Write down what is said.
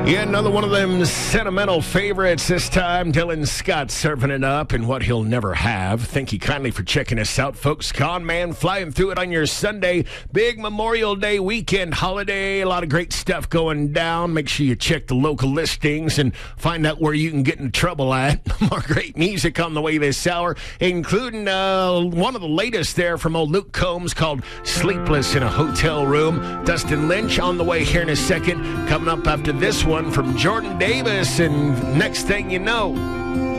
Yeah, another one of them sentimental favorites. This time, Dylan Scott serving it up in what he'll never have. Thank you kindly for checking us out, folks. Con Man flying through it on your Sunday. Big Memorial Day weekend holiday. A lot of great stuff going down. Make sure you check the local listings and find out where you can get in trouble at. More great music on the way this hour, including one of the latest there from old Luke Combs called Sleepless in a Hotel Room. Dustin Lynch on the way here in a second. Coming up after this one from Jordan Davis, and next thing you know,